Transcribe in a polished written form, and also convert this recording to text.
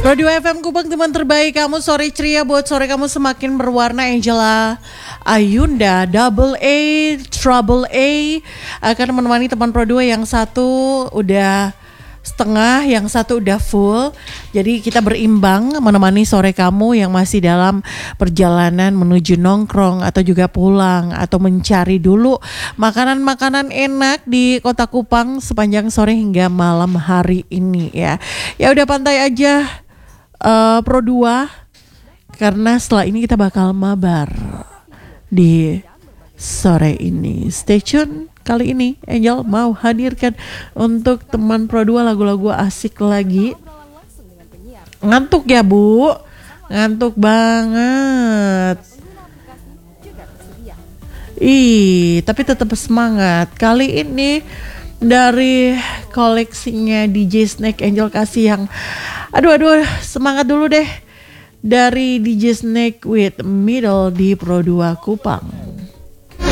Radio FM Kupang, teman terbaik kamu, sore ceria buat sore kamu semakin berwarna. Angela Ayunda Double A Trouble A akan menemani teman Pro 2 yang satu udah setengah, yang satu udah full. Jadi kita berimbang menemani sore kamu yang masih dalam perjalanan menuju nongkrong atau juga pulang atau mencari dulu makanan-makanan enak di Kota Kupang sepanjang sore hingga malam hari ini ya. Ya udah pantai aja Pro 2 karena setelah ini kita bakal mabar di sore ini. Stay tune. Kali ini Angel mau hadirkan untuk teman Pro 2 lagu-lagu asik lagi. Ngantuk ya Bu? Ngantuk banget. Tapi tetap semangat. Kali ini dari koleksinya DJ Snake, Angel kasih yang aduh semangat dulu deh dari DJ Snake with Middle di Pro 2 Kupang.